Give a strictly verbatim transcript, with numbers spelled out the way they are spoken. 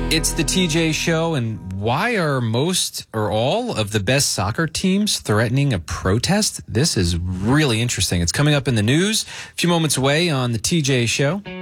It's the T J Show, and why are most or all of the best soccer teams threatening a protest? This is really interesting. It's coming up in the news a few moments away on the T J Show.